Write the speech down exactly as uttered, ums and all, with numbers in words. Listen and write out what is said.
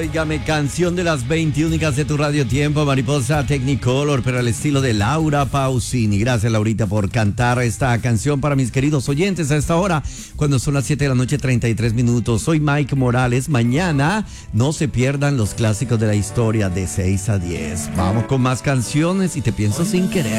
Óigame, canción de las veinte únicas de tu radio tiempo, Mariposa Technicolor, pero al estilo de Laura Pausini. Gracias, Laurita, por cantar esta canción para mis queridos oyentes a esta hora, cuando son las siete de la noche, treinta y tres minutos. Soy Mike Morales. Mañana no se pierdan los clásicos de la historia de seis a diez. Vamos con más canciones y te pienso sin querer.